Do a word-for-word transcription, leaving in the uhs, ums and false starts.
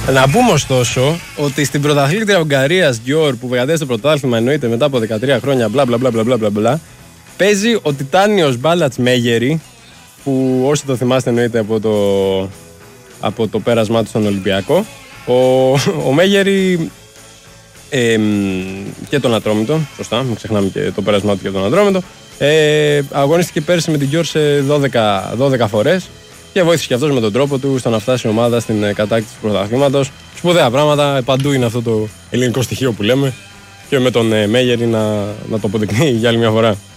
Να πούμε ωστόσο ότι στην πρωταθλήτρια Ουγγαρίας Γιόρ που κατέστησε το πρωτάθλημα, εννοείται μετά από δεκατρία χρόνια, μπλα μπλα μπλα μπλα μπλα μπλα, παίζει ο Τιτάνιος Μπάλατς Μέγερη, που όσοι το θυμάστε εννοείται από το, από το πέρασμά του στον Ολυμπιακό. Ο, ο Μέγερη ε, και τον Ατρόμητο, σωστά, μην ξεχνάμε και το πέρασμά του και τον Ατρόμητο, ε, αγωνίστηκε πέρσι με την Γιόρ σε δώδεκα, δώδεκα φορές και βοήθησε και αυτός με τον τρόπο του στο να φτάσει η ομάδα στην κατάκτηση του πρωταθλήματος. Σπουδαία πράγματα, παντού είναι αυτό το ελληνικό στοιχείο που λέμε και με τον ε, Μέγερη να, να το αποδεικνύει για άλλη μια φορά.